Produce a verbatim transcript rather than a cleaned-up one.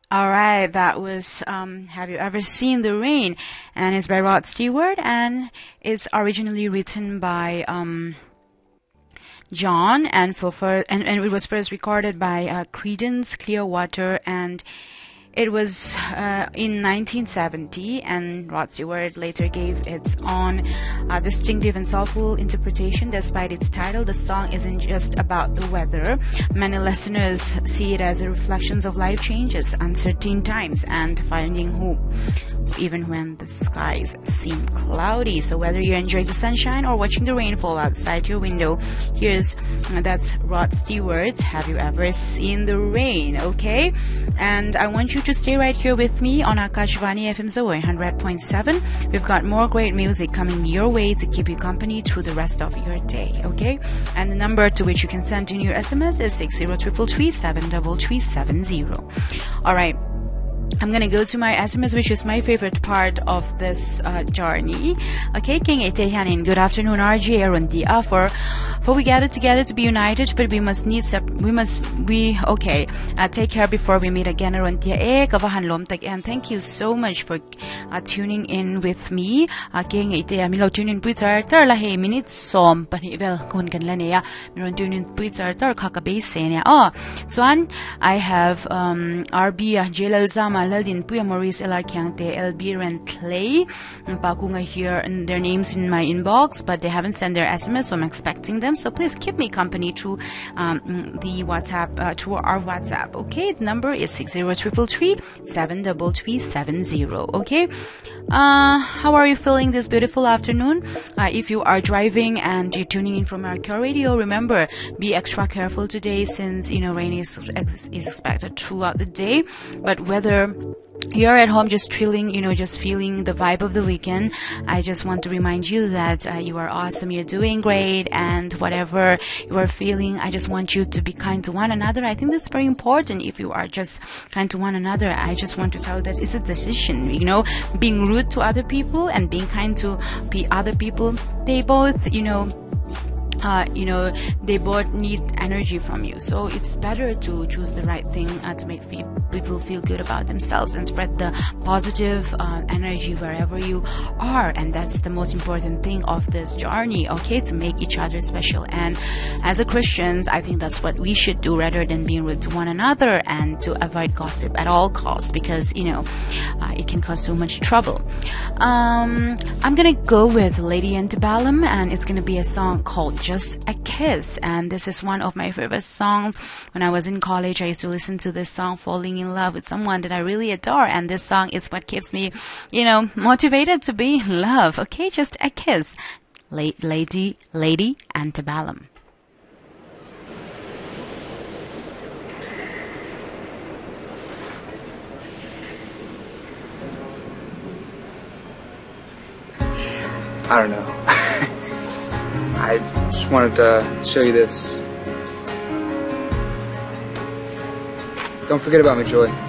All right, that was um, Have You Ever Seen the Rain? And it's by Rod Stewart, and it's originally written by um, John, and for, for and, and it was first recorded by uh, Creedence Clearwater, and it was uh, in nineteen seventy, and Rod Stewart later gave its own uh, distinctive and soulful interpretation. Despite its title, the song isn't just about the weather. Many listeners see it as a reflection of life changes, uncertain times, and finding hope, even when the skies seem cloudy. So whether you're enjoying the sunshine or watching the rainfall outside your window, here's that's Rod Stewart's Have You Ever Seen the Rain? Okay, and I want you to stay right here with me on Akashvani F M Zawai one hundred point seven. We've got more great music coming your way to keep you company through the rest of your day. Okay, and the number to which you can send in your S M S is six zero triple three seven double three seven zero. All right, I'm gonna go to my S M S, which is my favorite part of this uh, journey. Okay, King Etehanin, good afternoon, R J Arundia. For for we gathered together to be united, but we must need sep- we must we okay. Uh, take care before we meet again, Arundia. Eh, kavahan lomtag, and thank you so much for uh, tuning in with me. Uh, King Eteha, milo tune in puitar tar lahe minute som panivel kun kan lanea. Milo tune in puitar tar kakabase niya. Oh, so on, I have um R B Jelal Zama Laldin Puya Maurice L R Kyangte Elbiran Clay Pakunga here, and their names in my inbox, but they haven't sent their S M S, so I'm expecting them. So please keep me company through um, the WhatsApp, uh, through our WhatsApp. Okay, the number is six zero triple three seven double three seven zero. Okay, uh, how are you feeling this beautiful afternoon? Uh, if you are driving and you're tuning in from our car radio, remember, be extra careful today, since you know rain is is expected throughout the day. But whether you're at home just chilling, you know, just feeling the vibe of the weekend, I just want to remind you that uh, you are awesome, you're doing great, and whatever you are feeling, I just want you to be kind to one another. I think that's very important. If you are just kind to one another, I just want to tell you that it's a decision, you know, being rude to other people and being kind to be other people, they both, you know, Uh, you know, they both need energy from you. So it's better to choose the right thing uh, to make fe- people feel good about themselves and spread the positive uh, energy wherever you are. And that's the most important thing of this journey, okay, to make each other special. And as a Christians, I think that's what we should do, rather than being rude to one another, and to avoid gossip at all costs, because, you know, uh, it can cause so much trouble. Um, I'm gonna go with Lady Antebellum, and it's gonna be a song called Just a Kiss, and this is one of my favorite songs. When I was in college, I used to listen to this song, falling in love with someone that I really adore, and this song is what keeps me, you know, motivated to be in love. Okay, Just a Kiss, Late Lady Lady Antebellum. I don't know. I just wanted to show you this. Don't forget about me, Joy.